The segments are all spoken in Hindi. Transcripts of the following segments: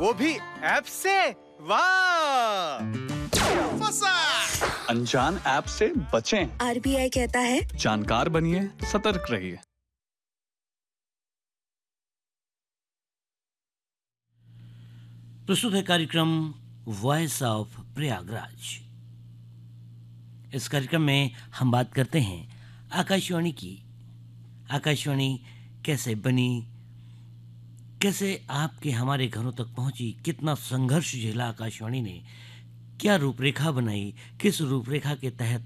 वो भी ऐप से। वाह! फंसा। अनजान ऐप से बचें। आरबीआई कहता है जानकार बनिए, सतर्क रहिए। प्रस्तुत है कार्यक्रम वॉइस ऑफ प्रयागराज। इस कार्यक्रम में हम बात करते हैं आकाशवाणी की। आकाशवाणी कैसे बनी, कैसे आपके हमारे घरों तक पहुंची, कितना संघर्ष झेला आकाशवाणी ने, क्या रूपरेखा बनाई, किस रूपरेखा के तहत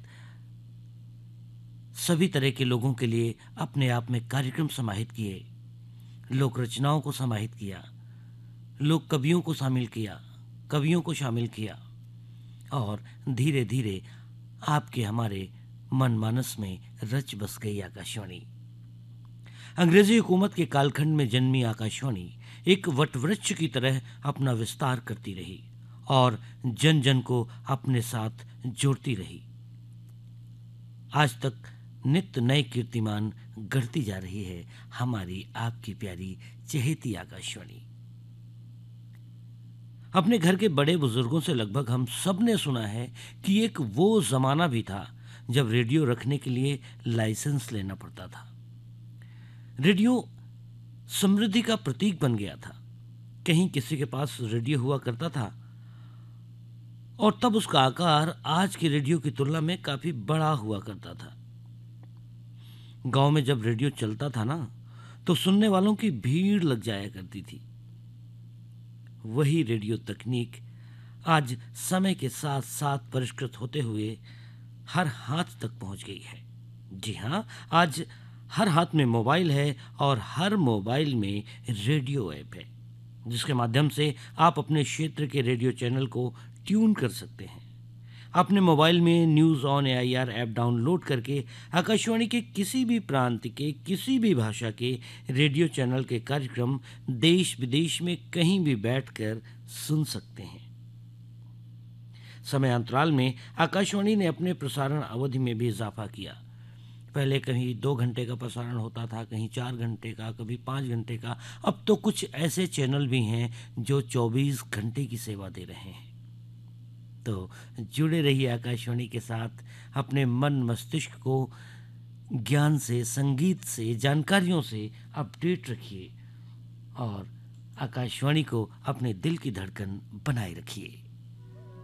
सभी तरह के लोगों के लिए अपने आप में कार्यक्रम समाहित किए, लोक रचनाओं को समाहित किया, लोक कवियों को शामिल किया, कवियों को शामिल किया और धीरे धीरे आपके हमारे मनमानस में रच बस गई आकाशवाणी। अंग्रेजी हुकूमत के कालखंड में जन्मी आकाशवाणी एक वटवृक्ष की तरह अपना विस्तार करती रही और जन जन को अपने साथ जोड़ती रही। आज तक नित्य नए कीर्तिमान गढ़ती जा रही है हमारी आपकी प्यारी चहेती आकाशवाणी। अपने घर के बड़े बुजुर्गों से लगभग हम सब ने सुना है कि एक वो जमाना भी था जब रेडियो रखने के लिए लाइसेंस लेना पड़ता था। रेडियो समृद्धि का प्रतीक बन गया था। कहीं किसी के पास रेडियो हुआ करता था और तब उसका आकार आज के रेडियो की तुलना में काफी बड़ा हुआ करता था। गांव में जब रेडियो चलता था ना, तो सुनने वालों की भीड़ लग जाया करती थी। वही रेडियो तकनीक आज समय के साथ साथ परिष्कृत होते हुए हर हाथ तक पहुंच गई है। जी हाँ, आज हर हाथ में मोबाइल है और हर मोबाइल में रेडियो ऐप है, जिसके माध्यम से आप अपने क्षेत्र के रेडियो चैनल को ट्यून कर सकते हैं। अपने मोबाइल में news on AIR app download करके आकाशवाणी के किसी भी प्रांत के किसी भी भाषा के रेडियो चैनल के कार्यक्रम देश विदेश में कहीं भी बैठकर सुन सकते हैं। समयांतराल में आकाशवाणी ने अपने प्रसारण अवधि में भी इजाफा किया। पहले कहीं 2 घंटे का प्रसारण होता था, कहीं 4 घंटे का, कभी 5 घंटे का। अब तो कुछ ऐसे चैनल भी हैं जो 24 घंटे की सेवा दे रहे हैं। तो जुड़े रहिए आकाशवाणी के साथ, अपने मन मस्तिष्क को ज्ञान से, संगीत से, जानकारियों से अपडेट रखिए और आकाशवाणी को अपने दिल की धड़कन बनाए रखिए।